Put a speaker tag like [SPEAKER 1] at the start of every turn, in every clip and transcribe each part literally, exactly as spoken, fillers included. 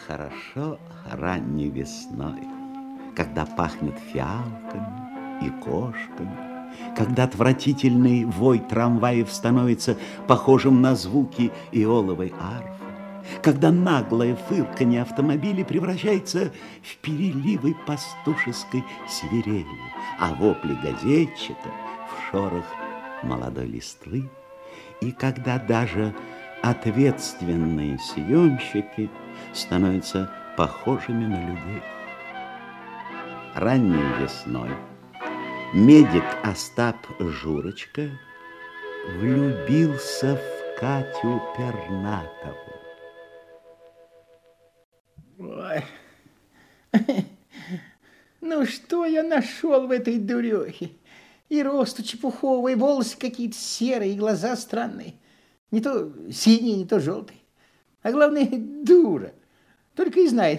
[SPEAKER 1] Хорошо ранней весной, когда пахнет фиалками и кошками, когда отвратительный вой трамваев становится похожим на звуки иоловой арфы, когда наглое фырканье автомобилей превращается в переливы пастушеской свирели, а вопли газетчика в шорох молодой листвы, и когда даже ответственные съемщики становятся похожими на людей. Ранней весной медик Остап Журочка влюбился в Катю Пернатову.
[SPEAKER 2] Ой. Ну, что я нашел в этой дурехе? И росту чепуховый, волосы какие-то серые, и глаза странные. Не то синие, не то желтые. А главное, дура. Только и знает.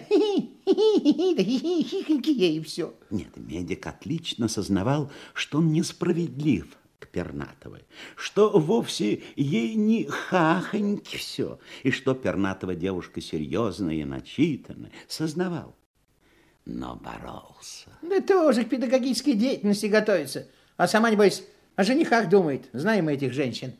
[SPEAKER 2] И все.
[SPEAKER 1] Нет, медик отлично сознавал, что он несправедлив к Пернатовой, что вовсе ей не хахоньки все, и что Пернатова девушка серьезная и начитанная. Сознавал, но боролся.
[SPEAKER 2] Да тоже к педагогической деятельности готовится. А сама, небось, о женихах думает. Знаем мы этих женщин.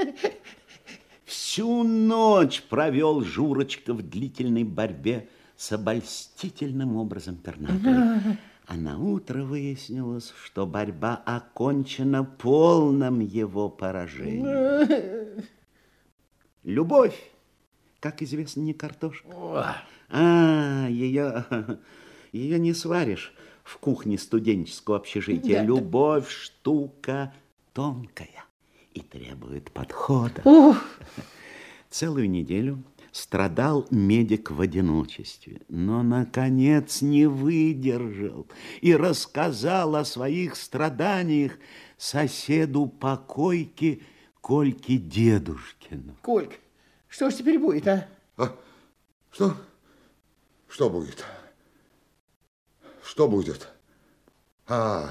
[SPEAKER 1] Всю ночь провел Журочка в длительной борьбе с обольстительным образом Пернатовой. А на утро выяснилось, что борьба окончена полным его поражением. Любовь, как известно, не картошка. А, ее, ее не сваришь в кухне студенческого общежития. Да, любовь штука тонкая и требует подхода.
[SPEAKER 2] Ух.
[SPEAKER 1] Целую неделю страдал медик в одиночестве, но, наконец, не выдержал и рассказал о своих страданиях соседу по койке Кольке Дедушкину.
[SPEAKER 2] Колька, что ж теперь будет, а?
[SPEAKER 3] А? Что? Что будет? Что будет? А,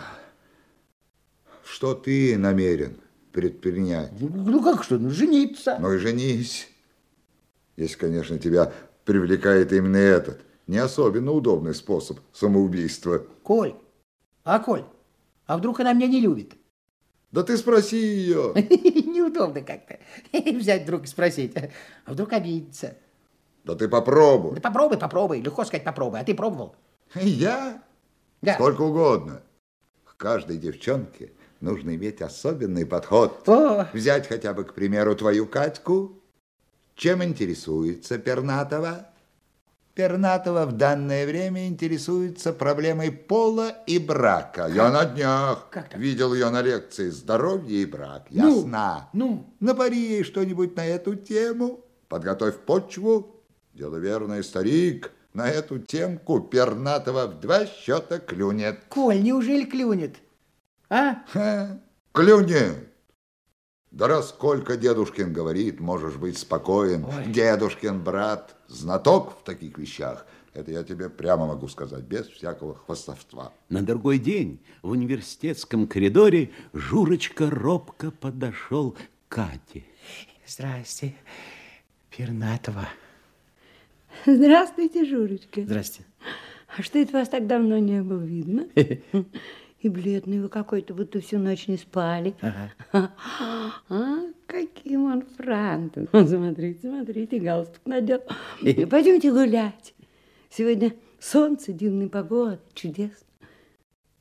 [SPEAKER 3] что ты намерен предпринять?
[SPEAKER 2] Ну как что, ну жениться.
[SPEAKER 3] Ну и женись. Если, конечно, тебя привлекает именно этот не особенно удобный способ самоубийства.
[SPEAKER 2] Коль, а Коль, а вдруг она меня не любит?
[SPEAKER 3] Да ты спроси ее.
[SPEAKER 2] Неудобно как-то взять вдруг и спросить. А вдруг обидится?
[SPEAKER 3] Да ты попробуй.
[SPEAKER 2] Да попробуй, попробуй. Легко сказать попробуй. А ты пробовал?
[SPEAKER 3] Я?
[SPEAKER 2] Да.
[SPEAKER 3] Сколько угодно. К каждой девчонке нужно иметь особенный подход.
[SPEAKER 2] О!
[SPEAKER 3] Взять хотя бы, к примеру, твою Катьку. Чем интересуется Пернатова? Пернатова в данное время интересуется проблемой пола и брака. Я на днях видел ее на лекции «Здоровье и брак». Ясно?
[SPEAKER 2] Ну, ну.
[SPEAKER 3] Напари ей что-нибудь на эту тему. Подготовь почву. Дело верное, старик. На эту темку Пернатова в два счета клюнет.
[SPEAKER 2] Коль, неужели клюнет? А?
[SPEAKER 3] Ха, клюнет. Да раз сколько Дедушкин говорит, можешь быть спокоен. Ой. Дедушкин брат знаток в таких вещах. Это я тебе прямо могу сказать, без всякого хвастовства.
[SPEAKER 1] На другой день в университетском коридоре Журочка робко подошел к Кате.
[SPEAKER 2] Здрасте, Пернатова.
[SPEAKER 4] Здравствуйте, Журочка.
[SPEAKER 2] Здрасте.
[SPEAKER 4] А что это вас так давно не было видно? И бледный вы какой-то, будто всю ночь не спали.
[SPEAKER 2] Ага.
[SPEAKER 4] А, каким он франтом. Смотрите, смотрите, галстук надел. Пойдемте гулять. Сегодня солнце, дивная погода, чудесно.